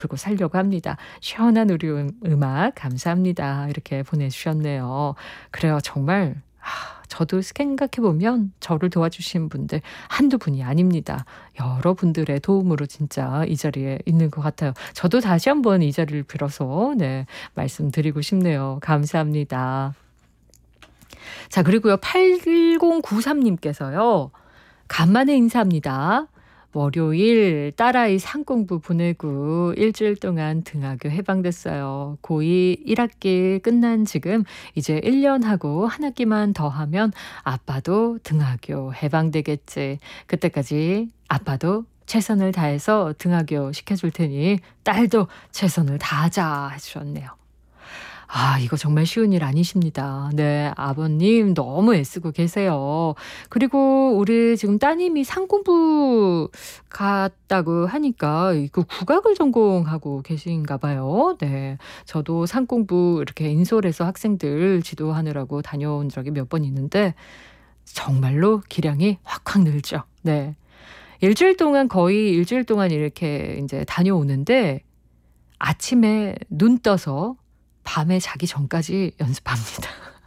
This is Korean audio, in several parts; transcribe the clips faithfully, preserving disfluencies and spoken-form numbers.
풀고 살려고 합니다. 시원한 우리 음, 음악 감사합니다. 이렇게 보내주셨네요. 그래요. 정말 아, 저도 생각해보면 저를 도와주신 분들 한두 분이 아닙니다. 여러 분들의 도움으로 진짜 이 자리에 있는 것 같아요. 저도 다시 한번 이 자리를 빌어서 네, 말씀드리고 싶네요. 감사합니다. 자, 그리고요. 팔공구삼님께서요. 간만에 인사합니다. 월요일 딸아이 상공부 보내고 일주일 동안 등하교 해방됐어요. 고이 일 학기 끝난 지금 이제 일 년 하고 한 학기만 더 하면 아빠도 등하교 해방되겠지. 그때까지 아빠도 최선을 다해서 등하교 시켜줄 테니 딸도 최선을 다하자 해주셨네요. 아, 이거 정말 쉬운 일 아니십니다. 네, 아버님 너무 애쓰고 계세요. 그리고 우리 지금 따님이 상공부 갔다고 하니까 그 국악을 전공하고 계신가 봐요. 네, 저도 상공부 이렇게 인솔해서 학생들 지도하느라고 다녀온 적이 몇 번 있는데 정말로 기량이 확확 늘죠. 네, 일주일 동안 거의 일주일 동안 이렇게 이제 다녀오는데 아침에 눈 떠서 밤에 자기 전까지 연습합니다.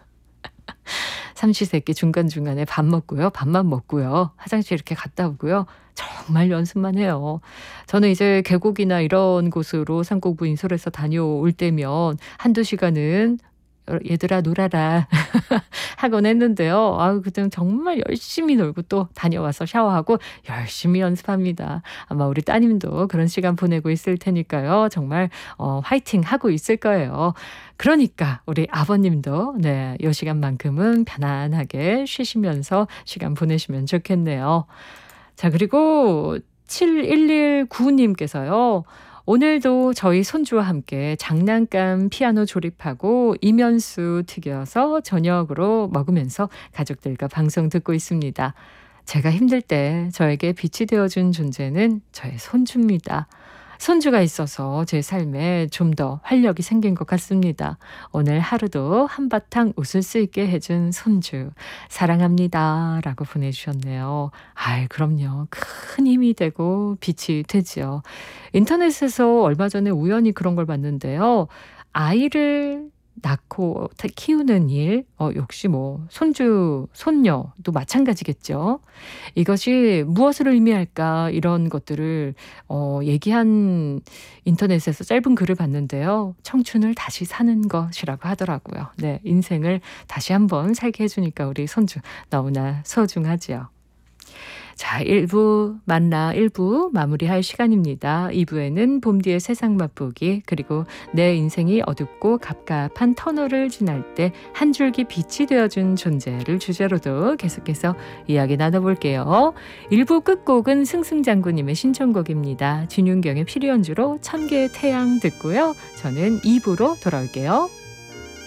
삼시세끼 중간중간에 밥 먹고요. 밥만 먹고요. 화장실 이렇게 갔다 오고요. 정말 연습만 해요. 저는 이제 계곡이나 이런 곳으로 상공부 인솔해서 다녀올 때면 한두 시간은 얘들아 놀아라 하곤 했는데요. 아유, 그때 정말 열심히 놀고 또 다녀와서 샤워하고 열심히 연습합니다. 아마 우리 따님도 그런 시간 보내고 있을 테니까요. 정말 어, 화이팅 하고 있을 거예요. 그러니까 우리 아버님도 네, 이 시간만큼은 편안하게 쉬시면서 시간 보내시면 좋겠네요. 자, 그리고 칠일일구님께서요. 오늘도 저희 손주와 함께 장난감 피아노 조립하고 이면수 튀겨서 저녁으로 먹으면서 가족들과 방송 듣고 있습니다. 제가 힘들 때 저에게 빛이 되어준 존재는 저의 손주입니다. 손주가 있어서 제 삶에 좀 더 활력이 생긴 것 같습니다. 오늘 하루도 한바탕 웃을 수 있게 해준 손주 사랑합니다 라고 보내주셨네요. 아이, 그럼요. 큰 힘이 되고 빛이 되지요. 인터넷에서 얼마 전에 우연히 그런 걸 봤는데요. 아이를 낳고 키우는 일, 어, 역시 뭐 손주, 손녀도 마찬가지겠죠. 이것이 무엇을 의미할까 이런 것들을 어, 얘기한 인터넷에서 짧은 글을 봤는데요. 청춘을 다시 사는 것이라고 하더라고요. 네, 인생을 다시 한번 살게 해주니까 우리 손주 너무나 소중하지요. 자, 일 부 만나 일 부 마무리할 시간입니다. 이 부에는 봄뒤의 세상 맛보기, 그리고 내 인생이 어둡고 갑갑한 터널을 지날 때 한 줄기 빛이 되어준 존재를 주제로도 계속해서 이야기 나눠볼게요. 일 부 끝곡은 승승장구님의 신청곡입니다. 진윤경의 피리연주로 천 개의 태양 듣고요. 저는 이 부로 돌아올게요.